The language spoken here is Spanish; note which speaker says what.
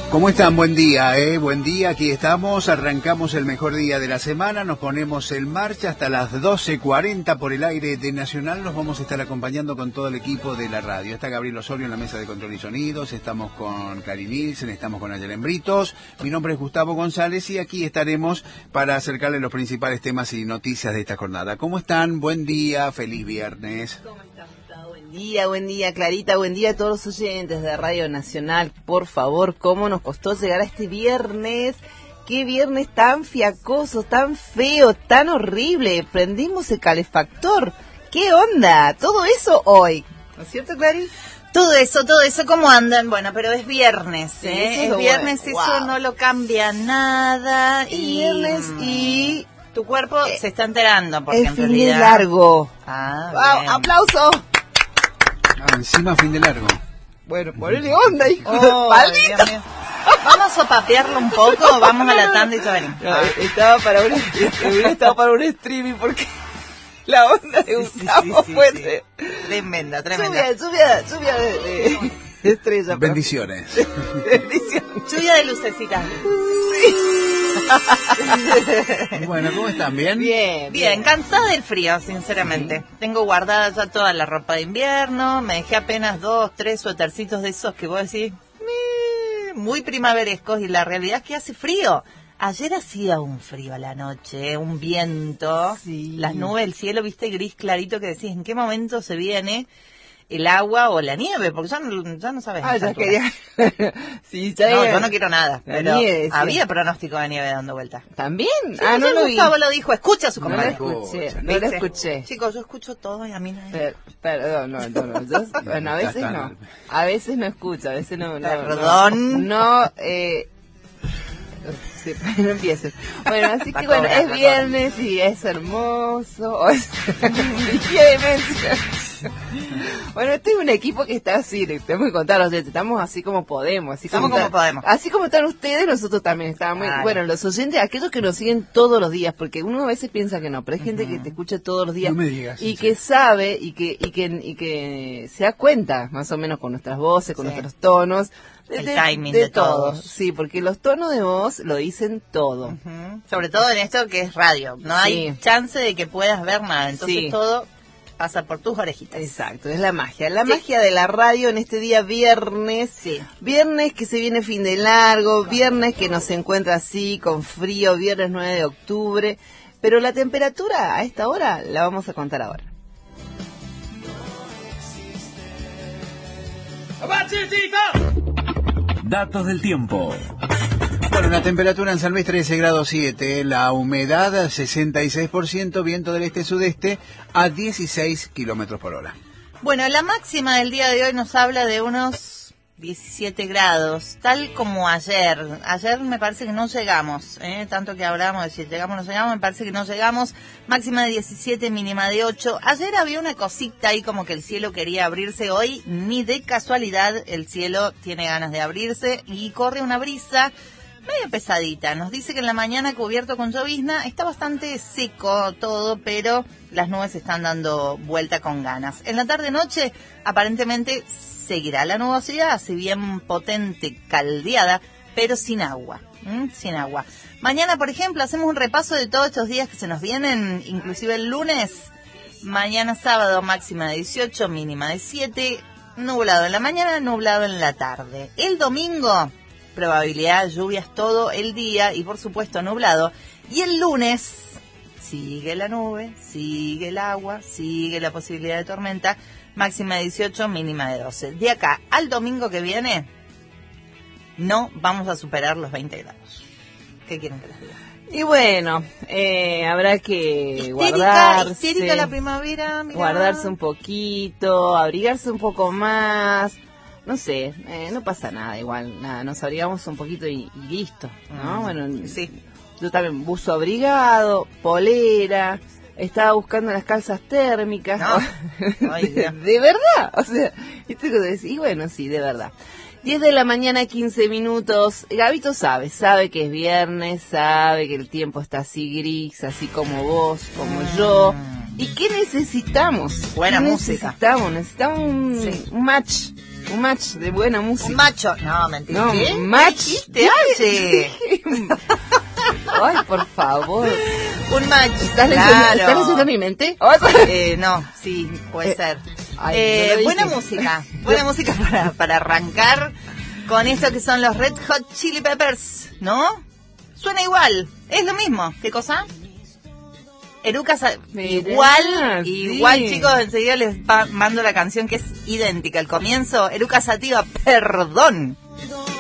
Speaker 1: ¿Cómo están? Buen día, buen día, aquí estamos, arrancamos el mejor día de la semana, nos ponemos en marcha hasta las 12:40 por el aire de Nacional, nos vamos a estar acompañando con todo el equipo de la radio. Está Gabriel Osorio en la mesa de control y sonidos, estamos con Clarín Nielsen, estamos con Ayelen Britos, mi nombre es Gustavo González y aquí estaremos para acercarles los principales temas y noticias de esta jornada. ¿Cómo están? Buen día, feliz viernes.
Speaker 2: ¿Cómo están? Buen día, Clarita, buen día a todos los oyentes de Radio Nacional. Por favor, ¿cómo nos costó llegar a este viernes? Qué viernes tan fiacoso, tan feo, tan horrible. Prendimos el calefactor. ¿Qué onda? Todo eso hoy, ¿no es cierto, Clary?
Speaker 3: Todo eso, ¿cómo andan? Bueno, pero es viernes,
Speaker 2: Sí,
Speaker 3: es viernes,
Speaker 2: bueno.
Speaker 3: eso
Speaker 2: Wow.
Speaker 3: no lo cambia nada.
Speaker 2: Es viernes y
Speaker 3: tu cuerpo se está enterando, porque
Speaker 2: el
Speaker 3: en
Speaker 2: fin
Speaker 3: realidad...
Speaker 2: de largo.
Speaker 3: Ah, bien.
Speaker 2: ¡Aplauso!
Speaker 1: Encima fin de largo.
Speaker 2: Bueno, ponele onda, hijo de
Speaker 3: Oh,
Speaker 2: maldita.
Speaker 3: Dios mío. Vamos a papearlo un poco, vamos a la tanda y todo venimos.
Speaker 2: No, estaba para un streaming porque la onda de Gustavo fue
Speaker 3: sí. Tremenda.
Speaker 2: lluvia de estrellas.
Speaker 1: Bendiciones.
Speaker 2: Bendiciones.
Speaker 3: Lluvia de lucecitas.
Speaker 1: Bueno, ¿cómo están? ¿Bien?
Speaker 3: Bien, cansada del frío, sinceramente. Tengo guardada ya toda la ropa de invierno, me dejé apenas 2, 3 suétercitos de esos que vos decís, muy primaverescos, y la realidad es que hace frío. Ayer hacía un frío a la noche, un viento,
Speaker 2: Sí.
Speaker 3: las nubes, el cielo, viste, gris clarito, que decís, ¿en qué momento se viene el agua o la nieve? Porque ya no sabes. a esta
Speaker 2: Ya
Speaker 3: altura.
Speaker 2: quería. Sí, ya
Speaker 3: No,
Speaker 2: era.
Speaker 3: yo no quiero nada,
Speaker 2: La
Speaker 3: pero
Speaker 2: nieve, sí.
Speaker 3: había pronóstico de nieve dando vuelta.
Speaker 2: ¿También?
Speaker 3: Sí,
Speaker 2: No
Speaker 3: ayer
Speaker 2: lo vi.
Speaker 3: Gustavo lo dijo, escucha a su
Speaker 2: No lo
Speaker 3: compañero.
Speaker 2: escuché,
Speaker 1: Escucha,
Speaker 2: no lo
Speaker 3: ¿Viste?
Speaker 2: escuché.
Speaker 3: Chicos, yo escucho todo y a mí nadie.
Speaker 2: Perdón, no. Bueno, a veces no. A veces no escucho, a veces no.
Speaker 3: Perdón.
Speaker 2: Sí, no empieces. Bueno, así
Speaker 3: La
Speaker 2: que bueno,
Speaker 3: cobra,
Speaker 2: es
Speaker 3: la
Speaker 2: viernes y es hermoso. Y qué demencia. Bueno, tengo un equipo que está así, les tengo que contar, o sea, estamos así como podemos.
Speaker 3: Estamos como podemos.
Speaker 2: Así como están ustedes, nosotros también estamos.
Speaker 3: Claro.
Speaker 2: Bueno, los oyentes, aquellos que nos siguen todos los días, porque uno a veces piensa que no, pero hay gente que te escucha todos los días.
Speaker 1: No me digas,
Speaker 2: y
Speaker 1: sí.
Speaker 2: que sabe y que se da cuenta, más o menos con nuestras voces, con
Speaker 3: Sí.
Speaker 2: nuestros tonos.
Speaker 3: El timing de todos.
Speaker 2: Sí, porque los tonos de voz lo dicen todo.
Speaker 3: Ujú. Sobre todo en esto que es radio. No hay
Speaker 2: Sí.
Speaker 3: chance de que puedas ver nada. Entonces
Speaker 2: Sí.
Speaker 3: todo pasa por tus orejitas.
Speaker 2: Exacto, es la magia. La
Speaker 3: Sí.
Speaker 2: magia de la radio en este día viernes.
Speaker 3: Sí.
Speaker 2: Viernes que se viene fin de largo, viernes que nos encuentra así, con frío, viernes 9 de octubre. Pero la temperatura a esta hora la vamos a contar ahora.
Speaker 4: Datos del tiempo.
Speaker 1: Bueno, la temperatura en San Luis 13 grados 7, la humedad 66%, viento del este-sudeste a 16 kilómetros por hora.
Speaker 3: Bueno, la máxima del día de hoy nos habla de unos 17 grados, tal como ayer. Ayer me parece que no llegamos, tanto que hablamos de si llegamos o no llegamos, me parece que no llegamos. Máxima de 17, mínima de 8. Ayer había una cosita ahí como que el cielo quería abrirse. Hoy, ni de casualidad, el cielo tiene ganas de abrirse y corre una brisa medio pesadita. Nos dice que en la mañana, cubierto con llovizna, está bastante seco todo, pero las nubes están dando vuelta con ganas. En la tarde-noche, aparentemente, seguirá la nubosidad, si bien potente, caldeada, pero sin agua. Sin agua. Mañana, por ejemplo, hacemos un repaso de todos estos días que se nos vienen, inclusive el lunes. Mañana sábado, máxima de 18, mínima de 7, nublado en la mañana, nublado en la tarde. El domingo, probabilidad de lluvias todo el día y por supuesto nublado. Y el lunes sigue la nube, sigue el agua, sigue la posibilidad de tormenta, máxima de 18, mínima de 12. De acá al domingo que viene no vamos a superar los 20 grados. ¿Qué quieren que les diga?
Speaker 2: Y bueno, habrá que guardarse.
Speaker 3: Histérica la primavera, mirá.
Speaker 2: Guardarse un poquito, abrigarse un poco más. No sé, no pasa nada igual, nada, nos abrigamos un poquito y listo, ¿no? Bueno,
Speaker 3: Sí.
Speaker 2: yo también buzo abrigado, polera, estaba buscando las calzas térmicas.
Speaker 3: No. Ay, Dios.
Speaker 2: de verdad, o sea, ¿viste que decís? Y bueno, sí, de verdad. 10 de la mañana, 15 minutos. Gabito sabe que es viernes, sabe que el tiempo está así gris, así como vos, como yo. ¿Y qué necesitamos?
Speaker 3: Buena
Speaker 2: ¿Qué
Speaker 3: música.
Speaker 2: Necesitamos un match. Un match de buena música.
Speaker 3: Un macho. No, mentira.
Speaker 2: No,
Speaker 3: ¿Qué?
Speaker 2: un match.
Speaker 3: ¿Qué hace?
Speaker 2: Ay, por favor.
Speaker 3: Un match.
Speaker 2: ¿Estás leyendo mi mente?
Speaker 3: No, sí, puede ser.
Speaker 2: Ay, no lo
Speaker 3: buena
Speaker 2: dije.
Speaker 3: buena música para arrancar con esto que son los Red Hot Chili Peppers, ¿no? Suena igual, es lo mismo. ¿Qué cosa? Eruca
Speaker 2: Mirá,
Speaker 3: igual
Speaker 2: sí.
Speaker 3: chicos, enseguida les mando la canción que es idéntica. Al comienzo, Eruca Sativa, perdón.